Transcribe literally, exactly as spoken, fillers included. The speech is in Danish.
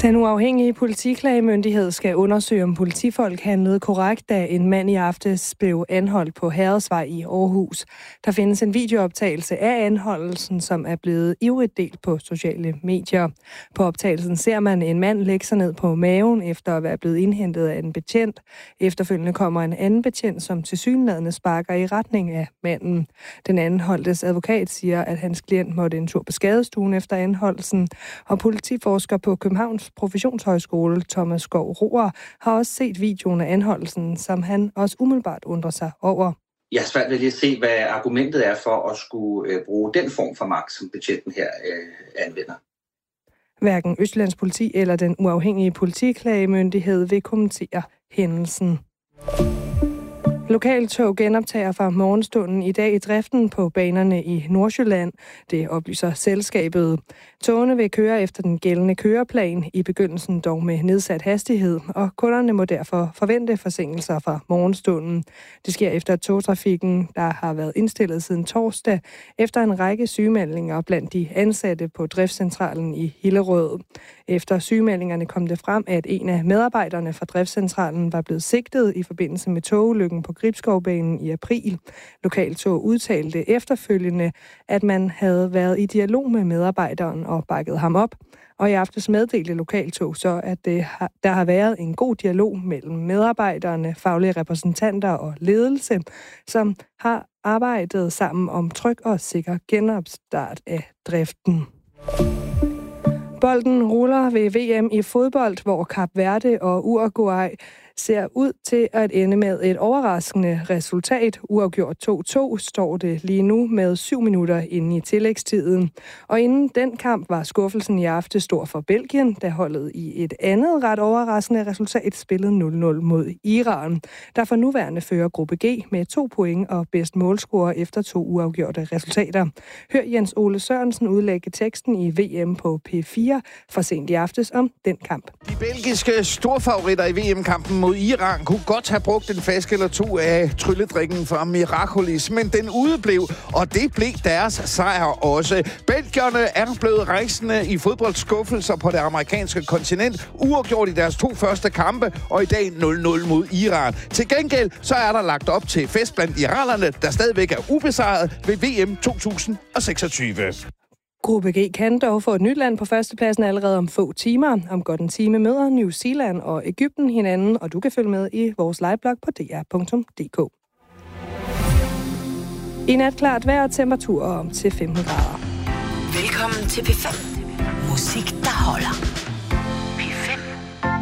Den uafhængige politiklagemyndighed skal undersøge, om politifolk handlede korrekt, da en mand i aftes blev anholdt på Herredsvej i Aarhus. Der findes en videooptagelse af anholdelsen, som er blevet ivrigt delt på sociale medier. På optagelsen ser man en mand lægge sig ned på maven efter at være blevet indhentet af en betjent. Efterfølgende kommer en anden betjent, som tilsyneladende sparker i retning af manden. Den anholdtes advokat siger, at hans klient måtte en tur på skadestuen efter anholdelsen, og politiforsker på Københavns Professionshøjskole, Thomas Skov Roer, har også set videoen af anholdelsen, som han også umiddelbart undrer sig over. Jeg har svært ved lige at se, hvad argumentet er for at skulle øh, bruge den form for magt, som betjenten her øh, anvender. Hverken Østjyllands Politi eller den uafhængige politiklagemyndighed vil kommentere hændelsen. Lokaltog genoptager fra morgenstunden i dag i driften på banerne i Nordsjælland. Det oplyser selskabet. Togene vil køre efter den gældende køreplan, i begyndelsen dog med nedsat hastighed, og kunderne må derfor forvente forsinkelser fra morgenstunden. Det sker efter togtrafikken, der har været indstillet siden torsdag, efter en række sygemeldinger blandt de ansatte på driftscentralen i Hillerød. Efter sygemeldingerne kom det frem, at en af medarbejderne fra driftscentralen var blevet sigtet i forbindelse med togulykken på Gribskovbanen i april. Lokaltog udtalte efterfølgende, at man havde været i dialog med medarbejderen og bakket ham op. Og i aftes meddelte Lokaltog så, at det har, der har været en god dialog mellem medarbejderne, faglige repræsentanter og ledelse, som har arbejdet sammen om tryg og sikker genopstart af driften. Bolden ruller ved V M i fodbold, hvor Kap Verde og Uruguay ser ud til at ende med et overraskende resultat. Uafgjort to to står det lige nu med syv minutter inde i tillægstiden. Og inden den kamp var skuffelsen i aften stor for Belgien, der holdet i et andet ret overraskende resultat spillede nul nul mod Iran, der for nuværende fører gruppe G med to point og bedst målscorer efter to uafgjorte resultater. Hør Jens Ole Sørensen udlægge teksten i V M på P fire for sent i aftes om den kamp. De belgiske storfavoritter i V M-kampen mod Iran kunne godt have brugt en flaske eller to af trylledrikken fra Miraculis, men den udeblev, og det blev deres sejr også. Belgierne er blevet rejsende i fodboldskuffelser på det amerikanske kontinent, uafgjort i deres to første kampe, og i dag nul nul mod Iran. Til gengæld så er der lagt op til fest blandt iranerne, der stadigvæk er ubesejret ved V M to tusind seksogtyve. Gruppe G kan dog få et nyt land på førstepladsen allerede om få timer. Om godt en time møder New Zealand og Egypten hinanden, og du kan følge med i vores liveblog på d r punktum d k. I nat klart vejr og temperaturer om til femten grader. Velkommen til P fem. Musik, der holder.